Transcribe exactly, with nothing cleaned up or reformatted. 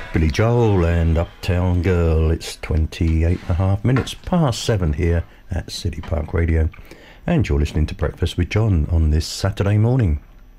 Billy Joel and Uptown Girl. It's twenty-eight and a half minutes past seven here at City Park Radio, and you're listening to Breakfast with John on this Saturday morning.